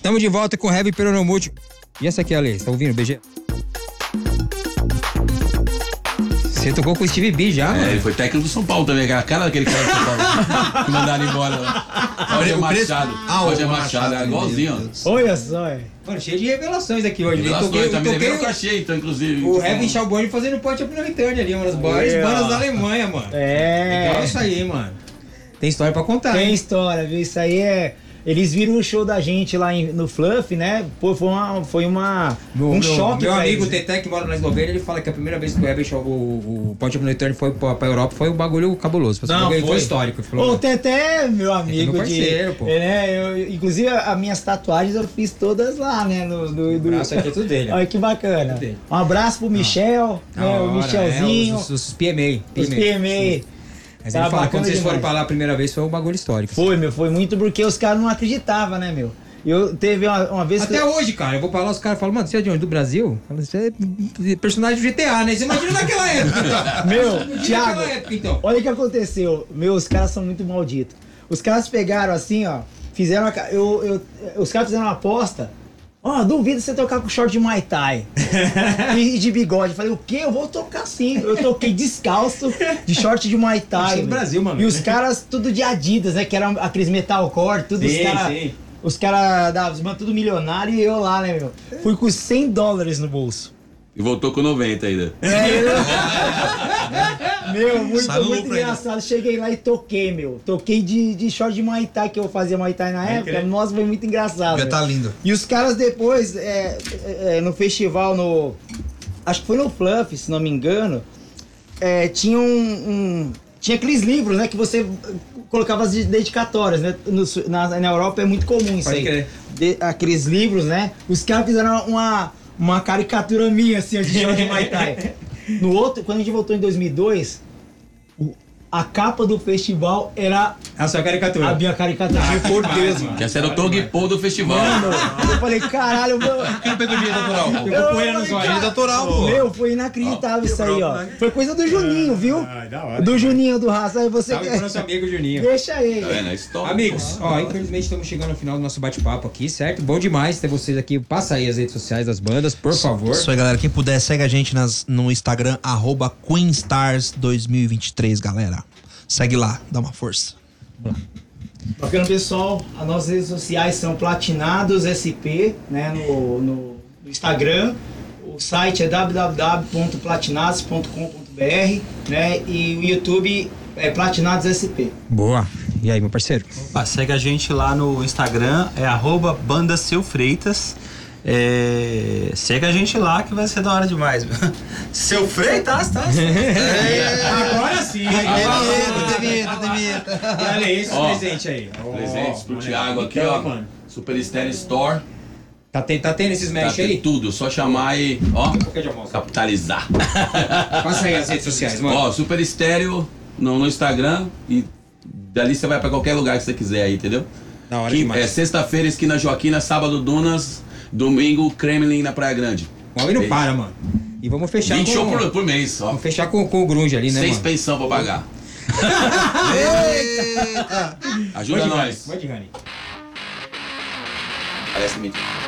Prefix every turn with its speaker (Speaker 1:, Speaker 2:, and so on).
Speaker 1: Tamo de volta com o Heavy Peronomútil. E essa aqui, Ale, tá ouvindo, BG? Você tocou com o Steve B já, mano?
Speaker 2: Ele foi técnico do São Paulo também, aquela cara daquele cara do São Paulo que mandaram embora lá. Roger Machado. Roger Machado, é igualzinho.
Speaker 3: Olha só,
Speaker 1: Mano, cheio de revelações aqui hoje.
Speaker 2: Revelações, também levei o cachê, então, inclusive.
Speaker 1: O Heavy Schaubone fazendo Punch Up No Return ali, uma das maiores bandas da Alemanha, mano. Legal isso aí, mano. Tem história pra contar.
Speaker 3: Tem história, viu? Isso aí é... Eles viram o show da gente lá no Fluff, né? Pô, foi um choque.
Speaker 1: Meu amigo
Speaker 3: eles.
Speaker 1: Teté, que mora na Eslovênia, ele fala que a primeira vez que o Heavy o Punch Up No Return foi pra Europa foi um bagulho cabuloso. Foi histórico.
Speaker 3: O Teté, meu amigo.
Speaker 1: Meu parceiro, pô.
Speaker 3: Inclusive, as minhas tatuagens eu fiz todas lá, né?
Speaker 1: O braço aqui é tudo dele.
Speaker 3: Olha que bacana. Um abraço pro Michel, o Michelzinho.
Speaker 1: Os PMA.
Speaker 3: Os PMA.
Speaker 1: Mas ele fala, quando vocês foram pra lá a primeira vez, foi um bagulho histórico.
Speaker 3: Foi muito porque os caras não acreditavam, né, meu? Eu teve uma vez
Speaker 1: até hoje, cara, eu vou pra lá, os caras falam, mano, você é de onde? Do Brasil? Você é personagem do GTA, né? Você imagina naquela época.
Speaker 3: Meu, Thiago, então. Olha o que aconteceu. Os caras são muito malditos. Os caras pegaram assim, ó, fizeram os caras fizeram uma aposta. Duvido você tocar com short de Muay Thai e de bigode. Eu falei, o quê? Eu vou tocar sim. Eu toquei descalço de short de Muay Thai.
Speaker 1: Do Brasil, mano.
Speaker 3: E os caras tudo de Adidas, né? Que eram aqueles metalcore, tudo
Speaker 1: sim,
Speaker 3: os caras davam tudo milionário e eu lá, né, meu? Fui com $100 no bolso.
Speaker 2: E voltou com 90 ainda.
Speaker 3: Meu, muito engraçado. Cheguei lá e toquei, meu. Toquei de short de Muay Thai, que eu fazia Muay Thai na época. Nossa, foi muito engraçado.
Speaker 4: Já tá lindo.
Speaker 3: E os caras depois, no festival, acho que foi no Fluff, se não me engano, tinha tinha aqueles livros, né, que você colocava as dedicatórias, né? Na Europa é muito comum isso aí. Aqueles livros, né? Os caras fizeram uma caricatura minha, assim, de short de Muay Thai. No outro, quando a gente voltou em 2002, a capa do festival era
Speaker 1: a sua caricatura.
Speaker 3: A minha caricatura, por Deus, mano.
Speaker 2: Que essa era o Togpo do festival.
Speaker 3: Mano, eu falei, caralho, meu.
Speaker 4: Por que não pegou direito autoral?
Speaker 1: Eu poeira nos olhos.
Speaker 4: Direito autoral, pô.
Speaker 3: Meu, foi inacreditável isso aí, ó. Foi coisa do Juninho, viu?
Speaker 1: Da hora.
Speaker 3: Do Juninho, do Raça. Aí você.
Speaker 1: Salve pro nosso amigo Juninho.
Speaker 3: Deixa ele.
Speaker 2: Tá vendo? A história.
Speaker 1: Amigos, infelizmente estamos chegando ao final do nosso bate-papo aqui, certo? Bom demais ter vocês aqui. Passa aí as redes sociais das bandas, por favor.
Speaker 4: Isso aí, galera. Quem puder, segue a gente no Instagram, @QueenStars2023, galera. Segue lá, dá uma força.
Speaker 3: Bacana, pessoal. As nossas redes sociais são PlatinadoSSP, né? No Instagram. O site é www.platinados.com.br, né? E o YouTube é PlatinadoSSP.
Speaker 1: Boa. E aí, meu parceiro?
Speaker 5: Segue a gente lá no Instagram, @BandaSeuFreitas. Segue a gente lá que vai ser da hora demais. Seu Freitas, tá?
Speaker 1: Agora sim.
Speaker 4: Tem medo.
Speaker 1: Olha esse presente aí.
Speaker 2: Presentes pro Thiago aqui, ó. Super Stereo Store.
Speaker 1: Tá tendo esses mesh
Speaker 2: Tem
Speaker 1: aí?
Speaker 2: tudo, só chamar e, capitalizar.
Speaker 1: Passa aí as redes sociais, mano.
Speaker 2: Super Estéreo no Instagram e dali você vai pra qualquer lugar que você quiser aí, entendeu?
Speaker 1: Da hora demais.
Speaker 2: Sexta-feira, esquina Joaquina, sábado Dunas, domingo Kremlin na Praia Grande.
Speaker 1: O homem não para, mano. E vamos fechar
Speaker 2: 20 show por mês só.
Speaker 1: Vamos fechar com o grunge ali, né,
Speaker 2: 6
Speaker 1: mano?
Speaker 2: pensão pra pagar.
Speaker 4: Eita!
Speaker 2: Ajuda nós.
Speaker 1: Vai de Rani.
Speaker 2: Parece mentira.